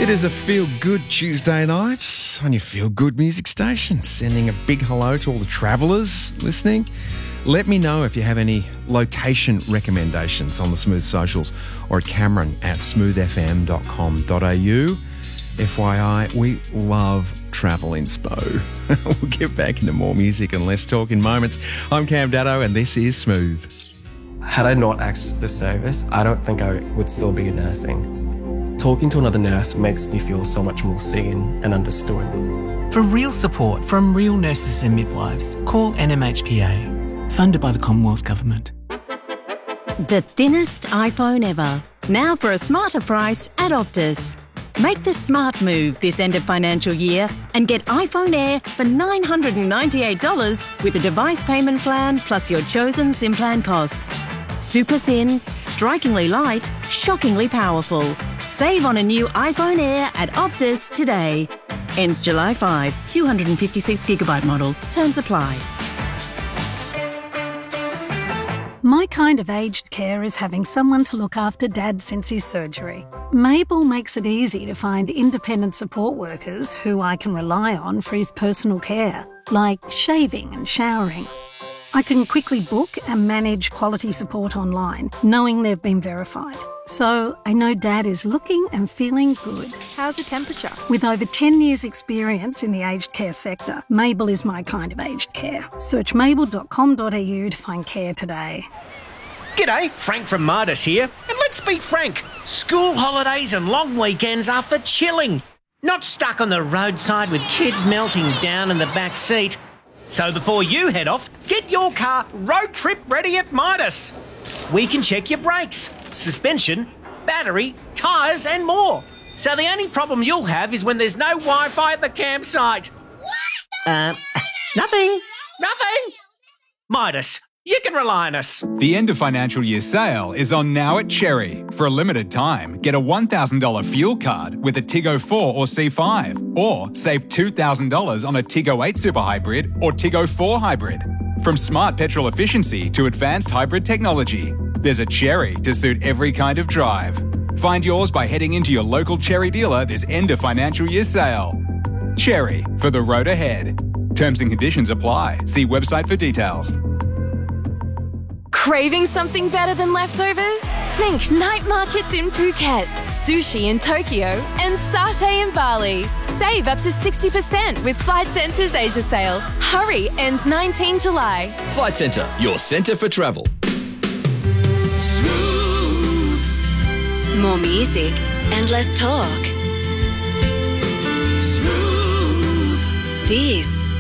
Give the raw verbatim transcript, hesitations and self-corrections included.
It is a feel-good Tuesday night on your feel-good music station. Sending a big hello to all the travellers listening. Let me know if you have any location recommendations on the Smooth socials or at Cameron at smooth f m dot com dot a u. F Y I, we love travel inspo. We'll get back into more music and less talk in moments. I'm Cam Daddo and this is Smooth. Had I not accessed this service, I don't think I would still be nursing. Talking to another nurse makes me feel so much more seen and understood. For real support from real nurses and midwives, call N M H P A, funded by the Commonwealth Government. The thinnest iPhone ever. Now for a smarter price at Optus. Make the smart move this end of financial year and get iPhone Air for nine hundred ninety-eight dollars with a device payment plan plus your chosen SIM plan costs. Super thin, strikingly light, shockingly powerful. Save on a new iPhone Air at Optus today. Ends July fifth, two hundred fifty-six gigabyte model. Terms apply. My kind of aged care is having someone to look after Dad since his surgery. Mabel makes it easy to find independent support workers who I can rely on for his personal care, like shaving and showering. I can quickly book and manage quality support online, knowing they've been verified. So I know Dad is looking and feeling good. How's the temperature? With over ten years experience in the aged care sector, Mabel is my kind of aged care. Search mabel dot com dot a u to find care today. G'day, Frank from Midas here. And let's be frank, school holidays and long weekends are for chilling, not stuck on the roadside with kids melting down in the back seat. So before you head off, get your car road trip ready at Midas. We can check your brakes, suspension, battery, tyres and more. So the only problem you'll have is when there's no Wi-Fi at the campsite. What? Uh, nothing. Nothing. Midas, you can rely on us. The end of financial year sale is on now at Cherry. For a limited time, get a one thousand dollars fuel card with a Tiggo four or C five, or save two thousand dollars on a Tiggo eight Super Hybrid or Tiggo four Hybrid. From smart petrol efficiency to advanced hybrid technology, there's a Cherry to suit every kind of drive. Find yours by heading into your local Cherry dealer this end of financial year sale. Cherry, for the road ahead. Terms and conditions apply. See website for details. Craving something better than leftovers? Think night markets in Phuket, sushi in Tokyo, and satay in Bali. Save up to sixty percent with Flight Centre's Asia sale. Hurry, ends nineteenth July. Flight Centre, your centre for travel. Smooth. More music and less talk. Smooth. This